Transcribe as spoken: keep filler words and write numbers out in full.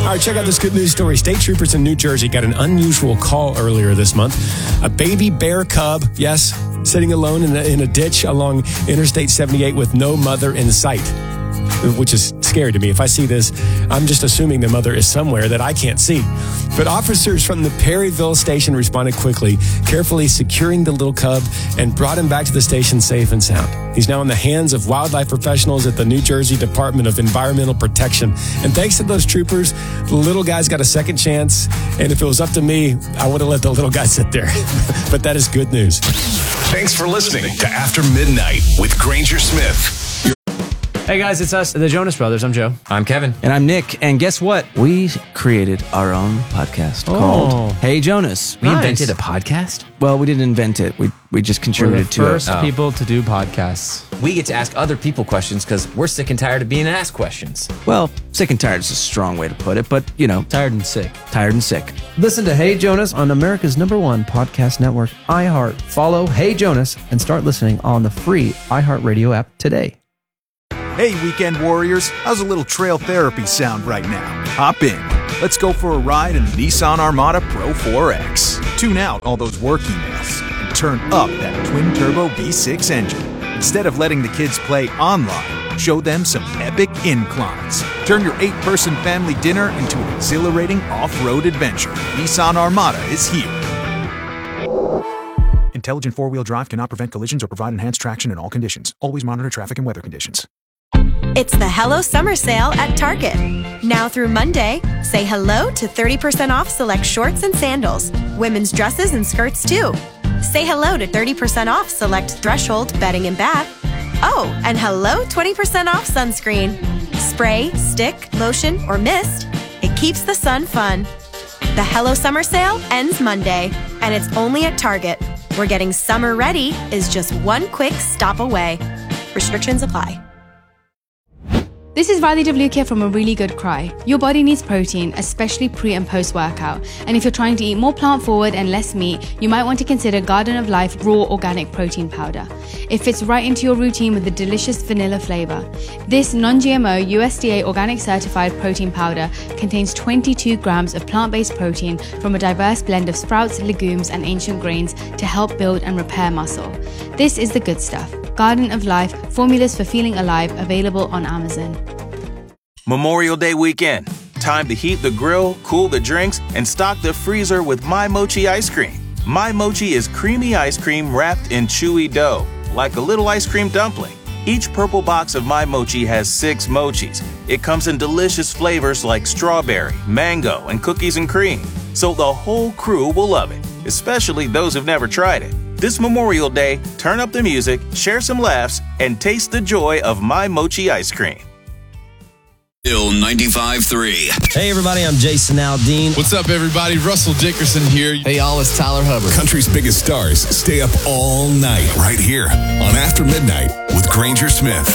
All right, check out this good news story. State troopers in New Jersey got an unusual call earlier this month. A baby bear cub, yes, sitting alone in a, in a ditch along Interstate seventy-eight with no mother in sight, which is scary to me. If I see this, I'm just assuming the mother is somewhere that I can't see. But officers from the Perryville station responded quickly, carefully securing the little cub and brought him back to the station safe and sound. He's now in the hands of wildlife professionals at the New Jersey Department of Environmental Protection. And thanks to those troopers, the little guy's got a second chance. And if it was up to me, I would have let the little guy sit there. But that is good news. Thanks for listening to After Midnight with Granger Smith. Hey guys, it's us, the Jonas Brothers. I'm Joe. I'm Kevin. And I'm Nick. And guess what? We created our own podcast Oh. called Hey Jonas. We Nice. invented a podcast? Well, we didn't invent it. We we just We're the contributed to first it. Oh. people to do podcasts. We get to ask other people questions because we're sick and tired of being asked questions. Well, sick and tired is a strong way to put it, but, you know, Tired and sick. tired and sick. Listen to Hey Jonas on America's number one podcast network, iHeart. Follow Hey Jonas and start listening on the free iHeartRadio app today. Hey, weekend warriors, how's a little trail therapy sound right now? Hop in. Let's go for a ride in the Nissan Armada Pro four X. Tune out all those work emails and turn up that twin-turbo V six engine. Instead of letting the kids play online, show them some epic inclines. Turn your eight-person family dinner into an exhilarating off-road adventure. Nissan Armada is here. Intelligent four-wheel drive cannot prevent collisions or provide enhanced traction in all conditions. Always monitor traffic and weather conditions. It's the Hello Summer Sale at Target. Now through Monday, say hello to thirty percent off select shorts and sandals, women's dresses and skirts too. Say hello to thirty percent off select Threshold bedding and bath. Oh, and hello twenty percent off sunscreen. Spray, stick, lotion, or mist, it keeps the sun fun. The Hello Summer Sale ends Monday, and it's only at Target, where getting summer ready is just one quick stop away. Restrictions apply. This is Radhi Devlukia from A Really Good Cry. Your body needs protein, especially pre and post workout. And if you're trying to eat more plant forward and less meat, you might want to consider Garden of Life Raw Organic Protein Powder. It fits right into your routine with the delicious vanilla flavor. This non-G M O U S D A organic certified protein powder contains twenty-two grams of plant-based protein from a diverse blend of sprouts, legumes, and ancient grains to help build and repair muscle. This is the good stuff. Garden of Life, formulas for feeling alive, available on Amazon. Memorial Day weekend. Time to heat the grill, cool the drinks, and stock the freezer with My Mochi ice cream. My Mochi is creamy ice cream wrapped in chewy dough, like a little ice cream dumpling. Each purple box of My Mochi has six mochis. It comes in delicious flavors like strawberry, mango, and cookies and cream. So the whole crew will love it, especially those who've never tried it. This Memorial Day, turn up the music, share some laughs, and taste the joy of My Mochi ice cream. Ill ninety-five point three. Hey everybody, I'm Jason Aldean. What's up everybody? Russell Dickerson here. Hey y'all, it's Tyler Hubbard. Country's biggest stars stay up all night right here on After Midnight with Granger Smith.